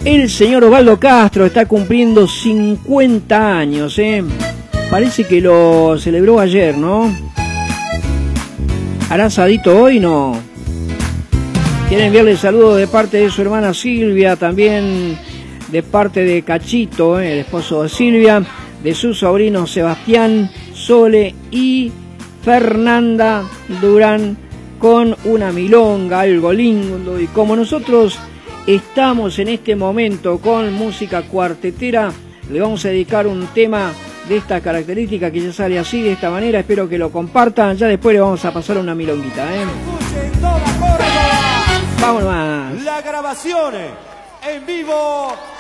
El señor Osvaldo Castro está cumpliendo 50 años, Parece que lo celebró ayer, ¿no? ¿Hará asadito hoy? No. Quiere enviarle saludos de parte de su hermana Silvia, también de parte de Cachito, el esposo de Silvia, de sus sobrinos Sebastián, Sole y Fernanda Durán, con una milonga, algo lindo. Y como nosotros estamos en este momento con música cuartetera, le vamos a dedicar un tema de esta característica que ya sale así, de esta manera. Espero que lo compartan. Ya después le vamos a pasar una milonguita, Escuchen toda Córdoba. Vámonos más. La grabación en vivo